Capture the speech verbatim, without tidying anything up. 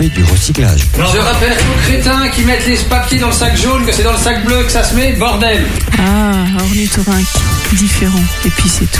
fait du recyclage. Je rappellerai aux crétins qui mettent les papiers dans le sac jaune que c'est dans le sac bleu que ça se met, bordel. Ah, ornithorynque, différent, et puis c'est tout.